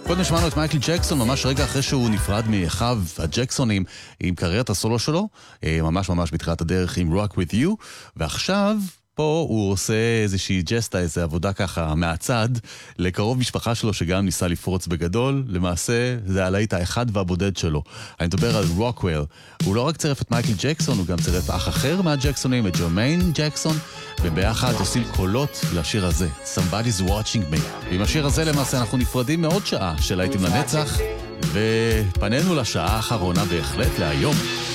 קודם שמענו את מייקל ג'קסון ממש רגע אחרי שהוא נפרד מאחיו הג'קסונים עם קריירת הסולו שלו, ממש בתחילת הדרך עם Rock With You, ועכשיו פה הוא עושה איזושהי ג'סטה, איזו עבודה ככה מהצד, לקרוב משפחה שלו שגם ניסה לפרוץ בגדול. למעשה זה הלהיט האחד והבודד שלו. אני מדבר על רוקוול. הוא לא רק צירף את מייקל ג'קסון, הוא גם צירף אח אחר מהג'קסונים, את ג'רמיין ג'קסון, וביחד עושים קולות לשיר הזה, Somebody's Watching Me. ועם השיר הזה למעשה אנחנו נפרדים מעוד שעה של להיטים לנצח, ופנינו לשעה האחרונה בהחלט להיום.